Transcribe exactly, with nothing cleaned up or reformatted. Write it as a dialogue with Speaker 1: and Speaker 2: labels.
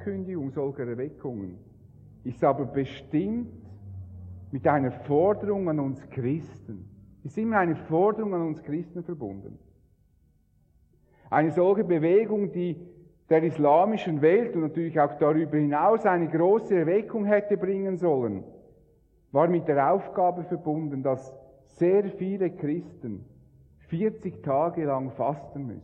Speaker 1: Ankündigung solcher Erweckungen ist aber bestimmt mit einer Forderung an uns Christen. Es ist immer eine Forderung an uns Christen verbunden. Eine solche Bewegung, die der islamischen Welt und natürlich auch darüber hinaus eine große Erweckung hätte bringen sollen, war mit der Aufgabe verbunden, dass sehr viele Christen vierzig Tage lang fasten müssen.